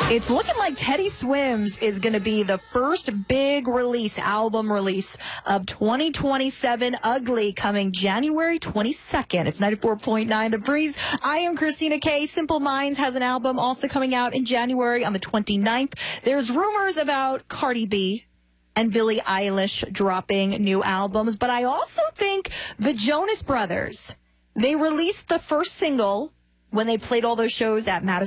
It's looking like Teddy Swims is going to be the first big album release of 2027 Ugly, coming January 22nd. It's 94.9 The Breeze. I am Christina Kay. Simple Minds has an album also coming out in January on the 29th. There's rumors about Cardi B and Billie Eilish dropping new albums, but I also think the Jonas Brothers, they released the first single when they played all those shows at Madison